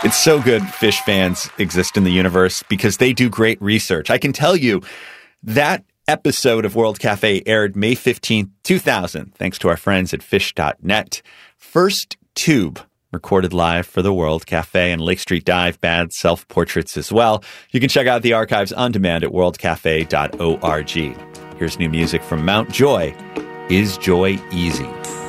It's so good fish fans exist in the universe because they do great research. I can tell you that episode of World Cafe aired May 15th, 2000, thanks to our friends at fish.net. First tube recorded live for the World Cafe, and Lake Street Dive Bad self-portraits as well. You can check out the archives on demand at worldcafe.org. Here's new music from Mount Joy. Is Joy Easy?